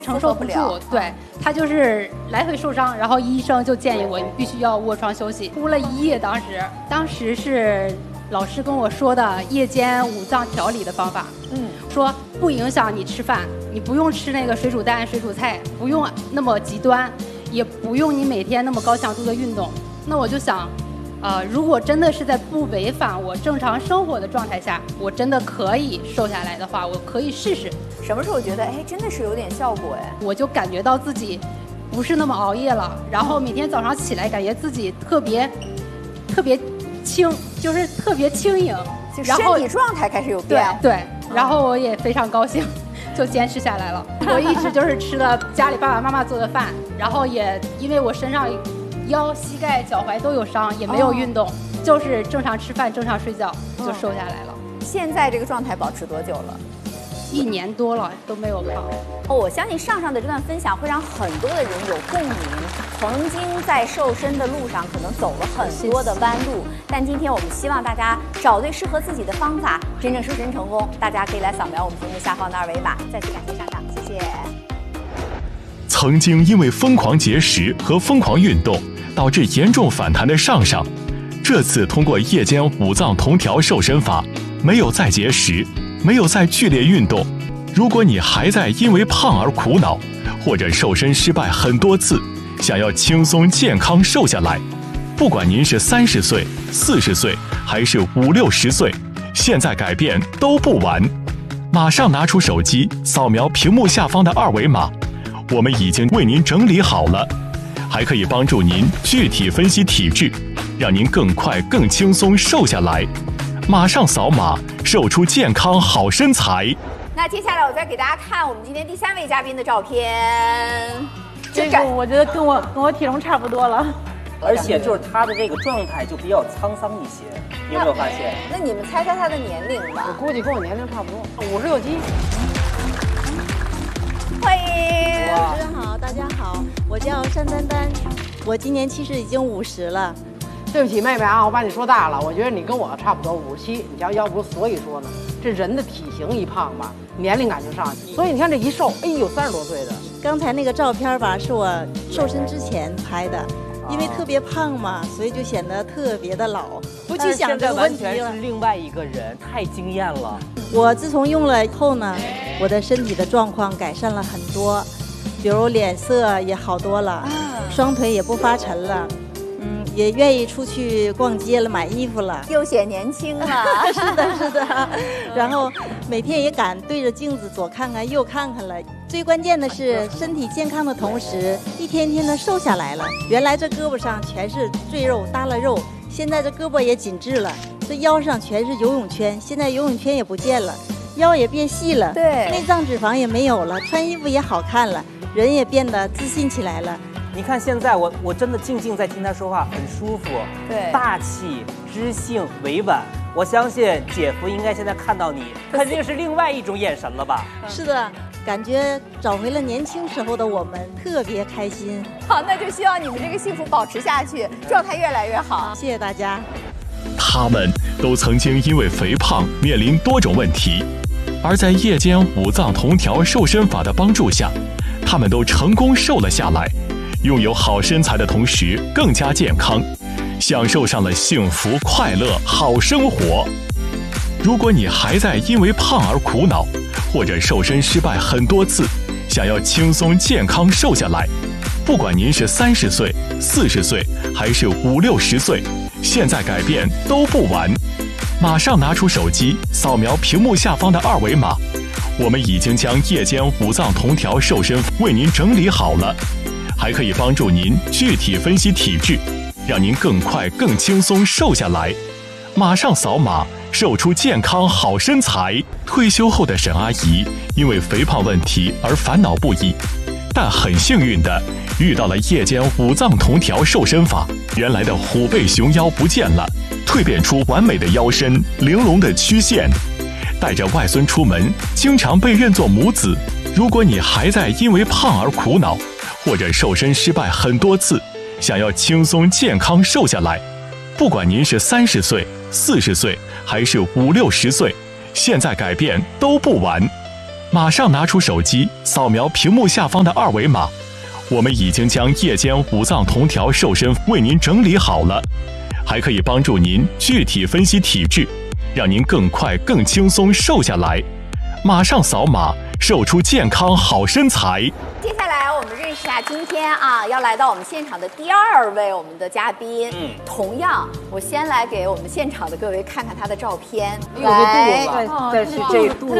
承受不住，对，他就是来回受伤，然后医生就建议我，你必须要卧床休息，哭了一夜。当时是老师跟我说的夜间五脏调理的方法，说不影响你吃饭，你不用吃那个水煮蛋、水煮菜，不用那么极端，也不用你每天那么高强度的运动。那我就想，如果真的是在不违反我正常生活的状态下，我真的可以瘦下来的话，我可以试试。 什么时候觉得真的是有点效果我就感觉到自己不是那么熬夜了，然后每天早上起来感觉自己特别轻，就是特别轻盈， 就身体状态开始有变化。 对，然后我也非常高兴，就坚持下来了。我一直就是吃了家里爸爸妈妈做的饭，然后也因为我身上腰、膝盖、脚踝都有伤，也没有运动，就是正常吃饭、正常睡觉就瘦下来了。 现在这个状态保持多久了 ？1年多了都没有胖。 我相信上的这段分享会让很多的人有共鸣。曾经在瘦身的路上可能走了很多的弯路，但今天我们希望大家找对适合自己的方法，真正瘦身成功。大家可以来扫描我们节目下方的2维码。再次感谢上上，谢谢。 曾经因为疯狂节食和疯狂运动导致严重反弹的上上，这次通过夜间五脏同调瘦身法，没有再节食，没有再剧烈运动。如果你还在因为胖而苦恼，或者瘦身失败很多次，想要轻松健康瘦下来，不管您是30岁、40岁还是50、60岁，现在改变都不晚。马上拿出手机扫描屏幕下方的2维码，我们已经为您整理好了，还可以帮助您具体分析体质，让您更快更轻松瘦下来。马上扫码，瘦出健康好身材。 那接下来我再给大家看我们今天第3位嘉宾的照片。 这个我觉得跟我体重差不多了， 而且就是他的这个状态就比较沧桑一些，你有没有发现？ 那你们猜猜他的年龄吧？ 我估计跟我年龄差不多，56、7。 欢迎， 主持人好，大家好，我叫单丹丹，我今年其实已经50了。 对不起，妹妹啊，我把你说大了，我觉得你跟我差不多57。你瞧，要不所以说呢，这人的体型一胖吧，年龄感就上去。所以你看这一瘦，哎呦，30多岁的。 刚才那个照片吧，是我瘦身之前拍的，因为特别胖嘛，所以就显得特别的老，不去想这个问题了。 完全是另外一个人，太惊艳了。 我自从用了以后呢，我的身体的状况改善了很多，比如脸色也好多了，双腿也不发沉了。也愿意出去逛街了，买衣服了， 又显年轻了。 是的，是的。然后每天也敢对着镜子左看看右看看了。最关键的是身体健康的同时，一天天的瘦下来了。原来这胳膊上全是赘肉耷拉肉，现在这胳膊也紧致了。这腰上全是游泳圈，现在游泳圈也不见了，腰也变细了， 对， 内脏脂肪也没有了，穿衣服也好看了，人也变得自信起来了。 你看现在我真的静静在听他说话，很舒服， 对， 大气、知性、委婉。我相信姐夫应该现在看到你，肯定是另外一种眼神了吧？ 是的，感觉找回了年轻时候的我们，特别开心。 好，那就希望你们这个幸福保持下去，状态越来越好。 谢谢大家。 他们都曾经因为肥胖面临多种问题，而在夜间五脏同调瘦身法的帮助下，他们都成功瘦了下来。拥有好身材的同时更加健康，享受上了幸福快乐好生活。如果你还在因为胖而苦恼，或者瘦身失败很多次，想要轻松健康瘦下来，不管您是30岁、40岁还是50、60岁，现在改变都不晚。马上拿出手机扫描屏幕下方的2维码，我们已经将夜间五脏同调瘦身为您整理好了，还可以帮助您具体分析体质，让您更快更轻松瘦下来。马上扫码，瘦出健康好身材。退休后的沈阿姨因为肥胖问题而烦恼不已，但很幸运的遇到了夜间五脏同调瘦身法，原来的虎背熊腰不见了，蜕变出完美的腰身、玲珑的曲线。带着外孙出门，经常被认作母子。如果你还在因为胖而苦恼，或者瘦身失败很多次，想要轻松健康瘦下来，不管您是30岁、40岁还是50、60岁，现在改变都不晚。 马上拿出手机扫描屏幕下方的2维码，我们已经将夜间5脏同调瘦身为您整理好了，还可以帮助您具体分析体质，让您更快更轻松瘦下来。马上扫码，瘦出健康好身材。 接下来我们认识一下今天要来到我们现场的第2位我们的嘉宾。同样，我先来给我们现场的各位看看他的照片。 哎呦，这肚子，但是这肚子。